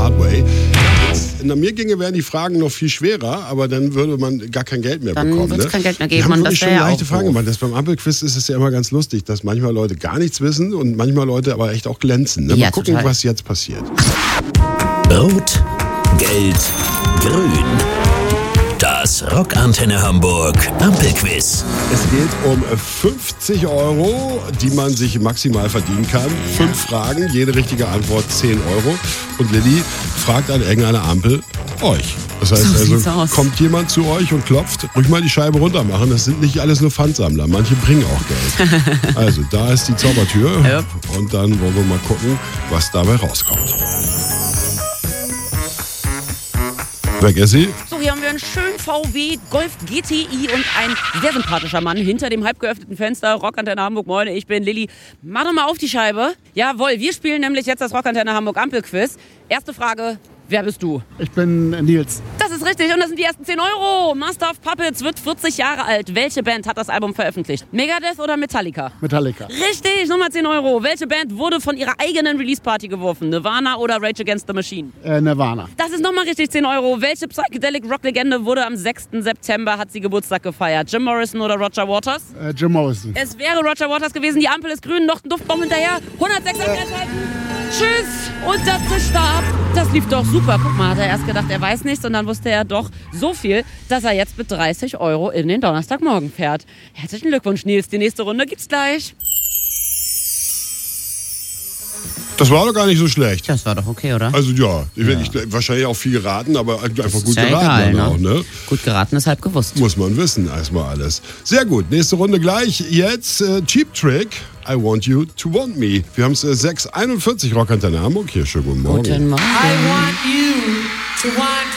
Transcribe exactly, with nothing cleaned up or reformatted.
hard way. Jetzt, nach mir ginge, wären die Fragen noch viel schwerer, aber dann würde man gar kein Geld mehr dann bekommen. Dann wird es ne? kein Geld mehr Wir geben. haben Und wirklich das schon ja leichte auch Fragen doof. gemacht. Das beim Ampelquiz ist es ja immer ganz lustig, dass manchmal Leute gar nichts wissen und manchmal Leute aber echt auch glänzen. Ne? Mal Ja, gucken, total. was jetzt passiert. Rot, Gelb, Grün. Das Rockantenne Hamburg Ampelquiz. Es geht um fünfzig Euro, die man sich maximal verdienen kann. Fünf Fragen, jede richtige Antwort zehn Euro. Und Lilly fragt an irgendeiner Ampel euch. Das heißt So also, sieht's aus. kommt jemand zu euch und klopft, ruhig mal die Scheibe runter machen. Das sind nicht alles nur Pfandsammler, manche bringen auch Geld. Also, da ist die Zaubertür. Ja. Und dann wollen wir mal gucken, was dabei rauskommt. Weg ist sie. So, hier haben wir einen schönen V W Golf G T I und ein sehr sympathischer Mann hinter dem halb geöffneten Fenster. Rockantenne Hamburg, moin, ich bin Lilly. Mach doch mal auf die Scheibe. Jawohl, wir spielen nämlich jetzt das Rockantenne Hamburg Ampelquiz. Erste Frage, wer bist du? Ich bin Nils. Das ist richtig und das sind die ersten zehn Euro. Master of Puppets wird vierzig Jahre alt. Welche Band hat das Album veröffentlicht? Megadeth oder Metallica? Metallica. Richtig, Nummer zehn Euro. Welche Band wurde von ihrer eigenen Release-Party geworfen? Nirvana oder Rage Against the Machine? Äh, Nirvana. Das ist nochmal richtig, zehn Euro. Welche Psychedelic-Rock-Legende wurde am sechsten September, hat sie Geburtstag gefeiert? Jim Morrison oder Roger Waters? Äh, Jim Morrison. Es wäre Roger Waters gewesen. Die Ampel ist grün, noch ein Duftbaum hinterher. hundertsechs einschalten. Tschüss. Und der zischte ab. Das lief doch super. Guck mal, hat er erst gedacht, er weiß nichts. Und dann wusste er doch so viel, dass er jetzt mit dreißig Euro in den Donnerstagmorgen fährt. Herzlichen Glückwunsch, Nils. Die nächste Runde gibt's gleich. Das war doch gar nicht so schlecht. Das war doch okay, oder? Also ja, ich werde ja. wahrscheinlich auch viel geraten, aber einfach ist gut ja geraten egal, dann ne? auch, ne? Gut geraten ist halb gewusst. Muss man wissen, erstmal alles. Sehr gut, nächste Runde gleich. Jetzt äh, Cheap Trick, I Want You to Want Me. Wir haben es äh, sechs Uhr einundvierzig Rockantenne Hamburg. Hier, schönen guten Morgen. Guten Morgen. I want you to want